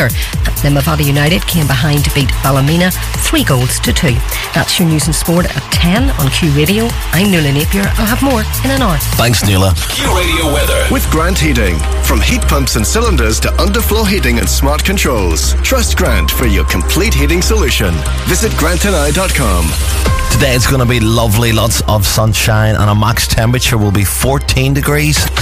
Gallagher. Then Mavada United came behind to beat Ballymena 3-2. That's your news and sport at 10 on Q Radio. I'm Nuala Napier. I'll have more in an hour. Thanks, Nuala. Q Radio weather with Grant Heating. From heat pumps and cylinders to underfloor heating and smart controls, trust Grant for your complete heating solution. Visit grantandI.com. Today it's going to be lovely, lots of sunshine, and a max temperature will be 14 degrees.